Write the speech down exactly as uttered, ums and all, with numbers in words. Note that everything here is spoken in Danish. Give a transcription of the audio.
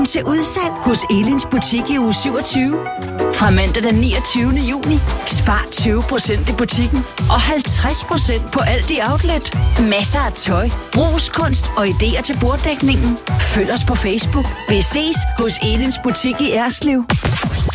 til udsalg hos Elins butik i uge syvogtyve. Fra mandag den niogtyvende juni. Spar tyve procent i butikken og halvtreds procent på alt i outlet. Masser af tøj, brugskunst og idéer til borddækningen. Følg os på Facebook. Vi ses hos Elins butik i Erslev.